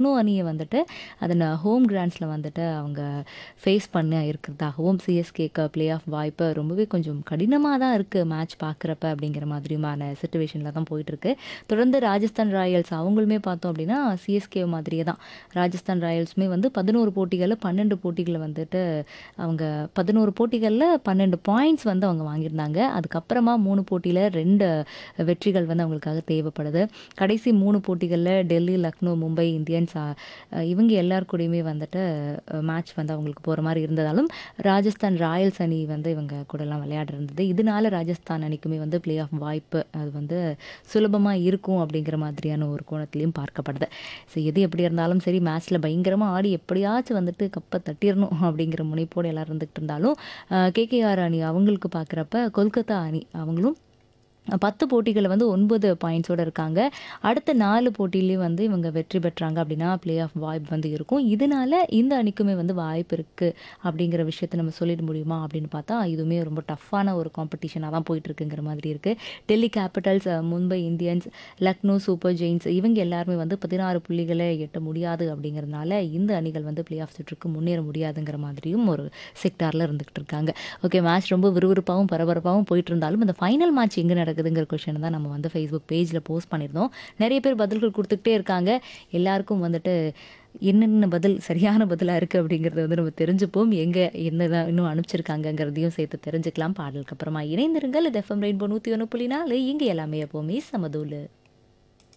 லக்னோ அணிய வந்துட்டு அதன ஹோம் கிராண்ட்ஸ்ல வந்துட்டு அவங்க ஃபேஸ் பண்ண இருக்கிறதாகவும், சிஎஸ்கேக்கு பிளே ஆஃப் வாய்ப்பு ரொம்பவே கொஞ்சம் கடினமா தான் இருக்கு மேட்ச் பார்க்குறப்ப அப்படிங்கிற மாதிரியுமான சிச்சுவேஷன்ல தான் போயிட்டுருக்கு. தொடர்ந்து ராஜஸ்தான் ராயல்ஸ் அவங்களுமே பார்த்தோம் அப்படின்னா, சிஎஸ்கே மாதிரியே தான். ராஜஸ்தான் ராயல்ஸுமே வந்து 11 போட்டிகள்ல 12 போட்டிகள வந்துட்டு அவங்க 11 போட்டிகள்ல 12 பாயிண்ட்ஸ் வந்து அவங்க வாங்கியிருந்தாங்க. அதுக்கப்புறமா 3 போட்டியில 2 வெற்றிகள் வந்து அவங்களுக்காக தேவைப்படுது. கடைசி 3 போட்டிகள்ல டெல்லி, லக்னோ, மும்பை இந்தியன்ஸ் இவங்க எல்லார் கூடயுமே வந்துட்டு மேட்ச் வந்து அவங்களுக்கு போற மாரி இருந்ததாலும், ராஜஸ்தான் ராயல்ஸ் அணி வந்து இவங்க கூடலாம் விளையாட இருந்தது. இதனால ராஜஸ்தான் அணிக்குமே வந்து பிளே ஆஃப் வாய்ப்பு அது வந்து சுலபமா இருக்கும் அப்படிங்கிற மாதிரியான ஒரு கோணத்திலயும் பார்க்கப்படுது. ஸோ எது எப்படி இருந்தாலும் சரி மேட்ச்ல பயங்கரமா ஆடி எப்படியாச்சும் வந்துட்டு கப்ப தட்டிறணும் அப்படிங்கிற முனைப்போட எல்லாரும் இருந்துகிட்டு இருந்தாலும், கேகேஆர் அணி அவங்களுக்கு பார்க்குறப்ப கொல்கத்தா அணி அவங்களும் 10 போட்டிகள்ல வந்து 9 பாயிண்ட்ஸோட இருக்காங்க. அடுத்த 4 போட்டியிலயும் வந்து இவங்க வெற்றி பெற்றாங்க அப்படின்னா, பிளே ஆஃப் வாய்ப்பு வந்து இருக்கும். இதனால இந்த அணிக்குமே வந்து வாய்ப்பு இருக்கு அப்படிங்கிற விஷயத்த நம்ம சொல்லிட முடியுமா அப்படின்னு பார்த்தா, இதுவுமே ரொம்ப டஃப்பான ஒரு காம்படிஷனா தான் போயிட்டுருக்குங்கிற மாதிரி இருக்கு. Delhi Capitals, Mumbai Indians, Lucknow super Giants இவங்க எல்லாருமே வந்து 16 புள்ளிகள எட்ட முடியாது அப்படிங்கிறதுனால, இந்த அணிகள் வந்து பிளே ஆஃப் சுற்றுக்கு முன்னேற முடியாதுங்கிற மாதிரியும் ஒரு செக்டார்ல இருந்துகிட்டு இருக்காங்க. ஓகே மேட்ச் ரொம்ப விறுவிறுப்பாவும், பரபரப்பாவும் போயிட்டு இருந்தாலும், இந்த ஃபைனல் மேட்ச் எங்க நடக்குதுங்கிற கொஸ்டின் தான் நம்ம வந்து Facebook பேஜ்ல போஸ்ட் பண்ணியிருந்தோம். நெறைய பேர் பதில்கள் குடுத்துக்கிட்டே இருக்காங்க. எல்லாருக்கும் வந்துட்டு என்னென்ன பதில் சரியான பதிலா இருக்கு அப்படிங்கிறத வந்து நம்ம தெரிஞ்சுப்போம். எங்க என்னதான் இன்னும் அனுப்பிச்சிருக்காங்கங்கிறதையும் சேர்த்து தெரிஞ்சுக்கலாம். பாடலுக்கு அப்புறமா இணைந்திருங்கள். இது எஃப்எம் ரெயின்போ 101.4 இங்க எல்லாமே எப்பவுமே சமதூளு.